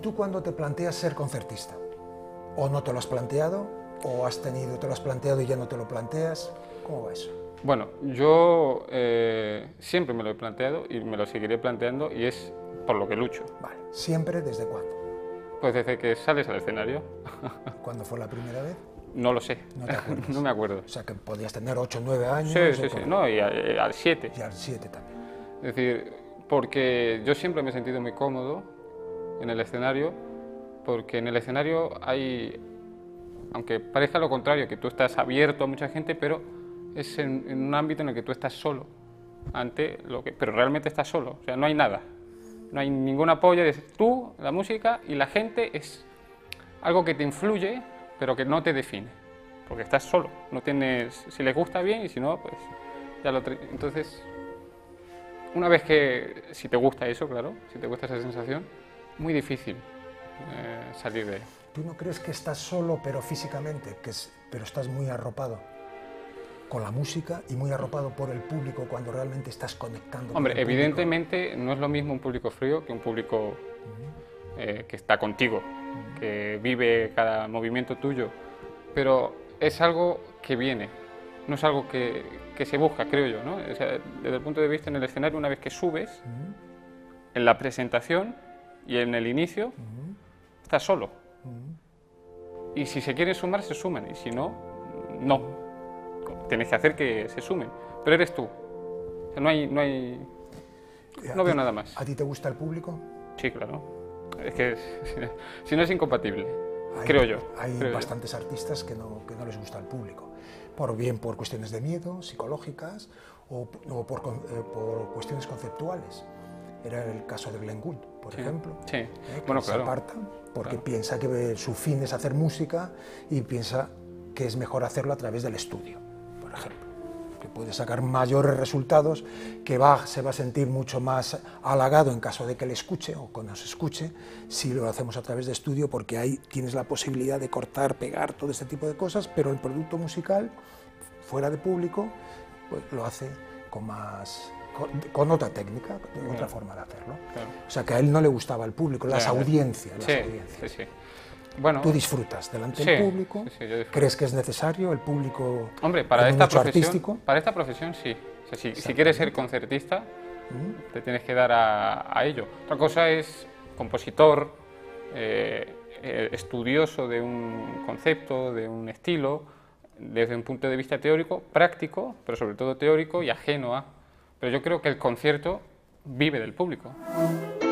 tú cuándo te planteas ser concertista? ¿O no te lo has planteado? ¿O te lo has planteado y ya no te lo planteas? ¿Cómo va eso? Bueno, yo siempre me lo he planteado y me lo seguiré planteando, y es por lo que lucho. Vale, ¿siempre desde cuándo? Pues desde que sales al escenario. ¿Cuándo fue la primera vez? No lo sé, No te acuerdas. no me acuerdo. O sea, que podías tener 8 o 9 años. Sí, sí, sí, no, y al 7. Y al 7 también. Es decir, porque yo siempre me he sentido muy cómodo en el escenario, porque en el escenario hay, aunque parezca lo contrario, que tú estás abierto a mucha gente, pero es en un ámbito en el que tú estás solo, pero realmente estás solo, o sea, no hay nada, no hay ningún apoyo, es tú, la música y la gente es algo que te influye, pero que no te define, porque estás solo, no tienes, si les gusta bien y si no, pues ya entonces, una vez que, si te gusta eso, claro, si te gusta esa sensación, muy difícil salir de ahí. ¿Tú no crees que estás solo, pero físicamente, pero estás muy arropado con la música y muy arropado por el público cuando realmente estás conectando? Hombre, con el evidentemente no es lo mismo un público frío que un público que está contigo, que vive cada movimiento tuyo, pero es algo que viene, no es algo que se busca, creo yo, ¿no? O sea, desde el punto de vista en el escenario, una vez que subes, en la presentación y en el inicio, estás solo. Y si se quieren sumar, se suman, y si no, no. Tienes que hacer que se sumen, pero eres tú. O sea, no veo nada más. ¿A ti te gusta el público? Sí, claro. Es que si no es incompatible, creo yo. Hay bastantes artistas que no les gusta el público, bien por cuestiones de miedo, psicológicas, o por cuestiones conceptuales. Era el caso de Glenn Gould, por ejemplo, que claro. Se aparta porque piensa que su fin es hacer música y piensa que es mejor hacerlo a través del estudio, por ejemplo, que puede sacar mayores resultados, que se va a sentir mucho más halagado en caso de que le escuche o que nos escuche si lo hacemos a través de estudio, porque ahí tienes la posibilidad de cortar, pegar, todo este tipo de cosas, pero el producto musical, fuera de público, pues lo hace con otra técnica, otra forma de hacerlo. Claro. O sea, que a él no le gustaba el público, las audiencias. Sí. Bueno, tú disfrutas delante del público. ¿Crees que es necesario el público? Hombre, para esta profesión sí. O sea, si quieres ser concertista, te tienes que dar a ello. Otra cosa es compositor, estudioso de un concepto, de un estilo, desde un punto de vista teórico, práctico, pero sobre todo teórico y ajeno a. Pero yo creo que el concierto vive del público.